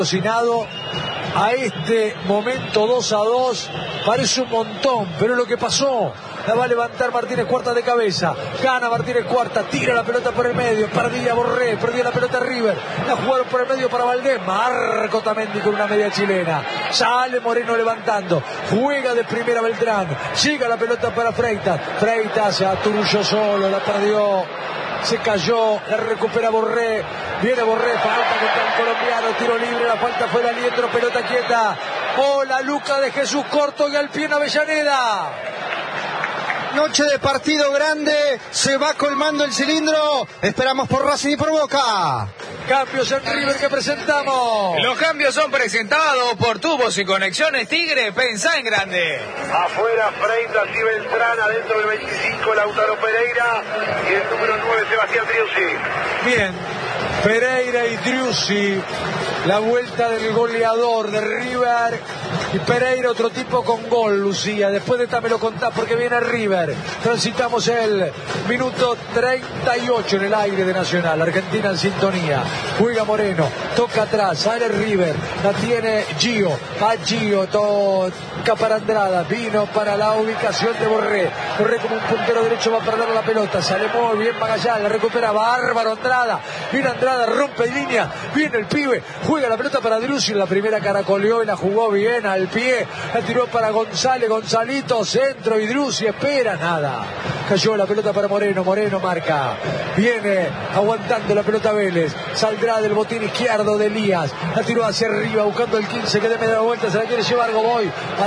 Cocinado a este momento 2-2, parece un montón, pero es lo que pasó. La va a levantar Martínez Cuarta de cabeza, gana Martínez Cuarta, tira la pelota por el medio, perdía Borré, perdió la pelota River, la jugaron por el medio para Valdés, Marco Tamendi con una media chilena, sale Moreno levantando, juega de primera Beltrán, llega la pelota para Freitas, se aturulló solo, la perdió, se cayó, la recupera Borré, viene Borré, falta contra el colombiano, tiro libre, la falta fue la Liendro, pelota quieta, la Luca de Jesús corto y al pie en Avellaneda. Noche de partido grande, se va colmando el cilindro, esperamos por Racing y por Boca. Cambios en River que presentamos. Los cambios son presentados por Tubos y Conexiones Tigre, pensá en grande. Afuera Freitas y Beltrán, adentro del 25 Lautaro Pereira y el número 9 Sebastián Driussi. Bien, Pereira y Driussi, la vuelta del goleador de River. Y Pereira otro tipo con gol, Lucía. Después de esta me lo contás porque viene River. Transitamos el minuto 38 en el aire de Nacional. Argentina en sintonía. Juega Moreno, toca atrás, sale River. La tiene Gio. Va Gio, toca para Andrada. Vino para la ubicación de Borré. Borré como un puntero derecho va a perder la pelota. Sale muy bien Magallanes, la recupera bárbaro Andrada. Viene Andrada, rompe línea. Viene el pibe, juega la pelota para Driussi. La primera caracoleó y la jugó bien al pie, la tiró para González, Gonzalito, centro y Driussi espera, nada. Cayó la pelota para Moreno, Moreno marca. Viene aguantando la pelota Vélez. Saldrá del botín izquierdo de Elías. La tiró hacia arriba buscando el 15 que de media vuelta se la quiere llevar Godoy. A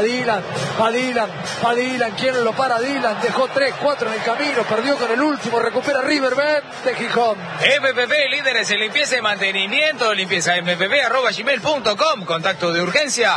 Dylan. ¿Quién lo para? Dylan. Dejó 3-4 en el camino. Perdió con el último. Recupera River. Vente Gijón. MPP, líderes en limpieza y mantenimiento. Limpieza mpp@gmail.com. Contacto de urgencia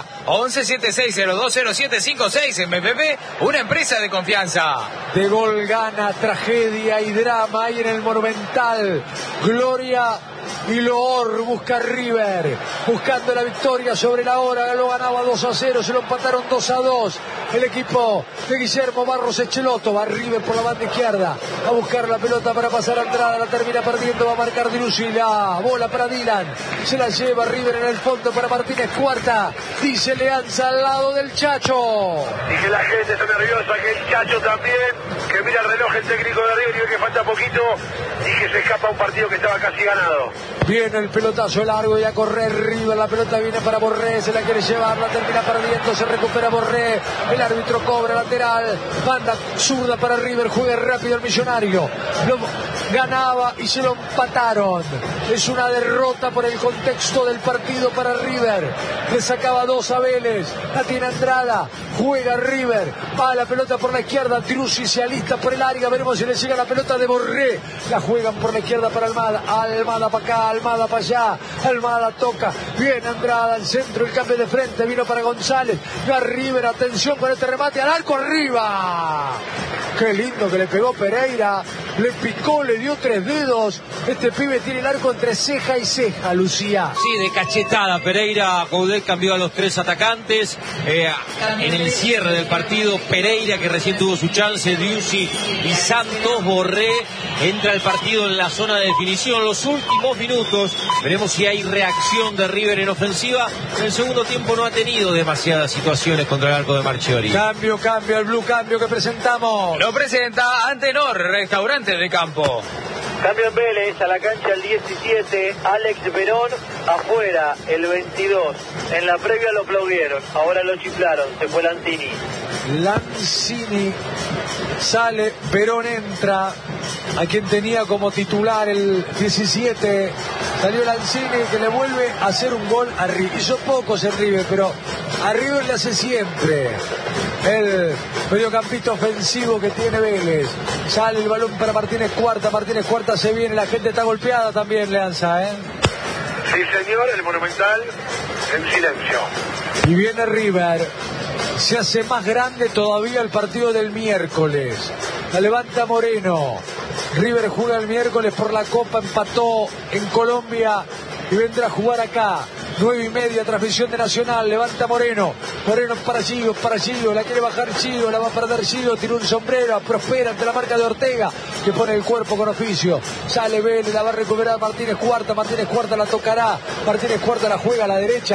1176020756. MPP, una empresa de confianza. De gol gana, tragedia y drama ahí en el Monumental. Gloria y Loor busca River, buscando la victoria sobre la hora, lo ganaba 2-0, se lo empataron 2-2, el equipo de Guillermo Barros Echeloto, va River por la banda izquierda, a buscar la pelota para pasar a Andrada, la termina perdiendo, va a marcar Driussi, la bola para Dylan, se la lleva River en el fondo para Martínez Cuarta, dice Leanza al lado del Chacho. Y que la gente está nerviosa, que el Chacho también, que mira el reloj el técnico de River y ve que falta poquito y que se escapa un partido que estaba casi ganado. Viene el pelotazo largo y a correr River, la pelota viene para Borré, se la quiere llevar, la termina perdiendo, se recupera Borré, el árbitro cobra lateral, banda zurda para River, juega rápido el Millonario, lo ganaba y se lo empataron, es una derrota por el contexto del partido para River, le sacaba 2 a Vélez, la tiene Andrada, juega River, va la pelota por la izquierda, Driussi se alista por el área, veremos si le llega la pelota de Borré, la juegan por la izquierda para Almada para acá, Almada para allá, Almada toca, viene Andrada al centro, el cambio de frente, vino para González, va River, atención con este remate al arco, arriba, qué lindo que le pegó Pereira, le picó, le dio 3 dedos, este pibe tiene el arco entre ceja y ceja, Lucía. Sí, de cachetada, Pereira, Coudet cambió a los 3 atacantes, en el cierre del partido, Pereira que recién tuvo su chance, Driussi y Santos, Borré entra al partido en la zona de definición, los últimos minutos, veremos si hay reacción de River en ofensiva, en el segundo tiempo no ha tenido demasiadas situaciones contra el arco de Marchiori. Cambio, el blue cambio que presentamos. Lo presenta Antenor, restaurante de campo. Cambio en Vélez, a la cancha el 17, Alex Verón, afuera el 22. En la previa lo aplaudieron, ahora lo chiflaron, se fue Lanzini. Lanzini sale, Verón entra, a quien tenía como titular el 17, salió Lanzini que le vuelve a hacer un gol a River. Hizo pocos en River, pero a River le hace siempre. El mediocampista ofensivo que tiene Vélez. Sale el balón para Martínez Cuarta se viene, la gente está golpeada también, Leanza, Sí señor, el Monumental en silencio. Y viene River, se hace más grande todavía el partido del miércoles. La levanta Moreno. River juega el miércoles por la Copa, empató en Colombia y vendrá a jugar acá. 9:30, transmisión de Nacional, levanta Moreno para Gio, la quiere bajar Gio, la va a perder Gio, tiene un sombrero, prospera ante la marca de Ortega, que pone el cuerpo con oficio, sale Vélez, la va a recuperar Martínez Cuarta la tocará, Martínez Cuarta la juega a la derecha.